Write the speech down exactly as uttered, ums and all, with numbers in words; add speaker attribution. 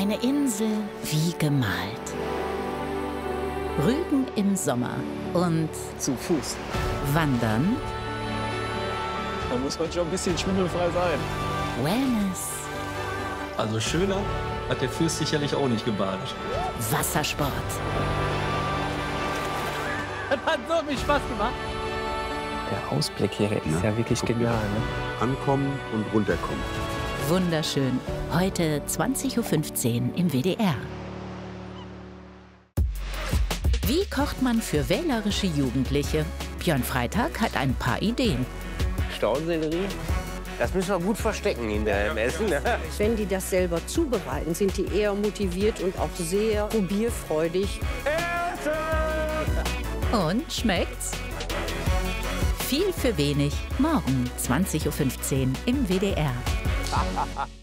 Speaker 1: Eine Insel wie gemalt. Rügen im Sommer und
Speaker 2: zu Fuß.
Speaker 1: Wandern.
Speaker 2: Da muss man schon ein bisschen schwindelfrei sein.
Speaker 1: Wellness.
Speaker 3: Also schöner hat der Fürst sicherlich auch nicht gebadet.
Speaker 1: Wassersport.
Speaker 2: Das hat so viel Spaß gemacht.
Speaker 4: Der Ausblick hier ist ja, ja wirklich genial. Ne?
Speaker 5: Ankommen und runterkommen.
Speaker 1: Wunderschön. Heute zwanzig Uhr fünfzehn im W D R. Wie kocht man für wählerische Jugendliche? Björn Freitag hat ein paar Ideen.
Speaker 6: Staudensellerie, das müssen wir gut verstecken hinterher im Essen. Ne?
Speaker 7: Wenn die das selber zubereiten, sind die eher motiviert und auch sehr probierfreudig.
Speaker 1: Und schmeckt's? Viel für wenig. Morgen zwanzig Uhr fünfzehn im W D R.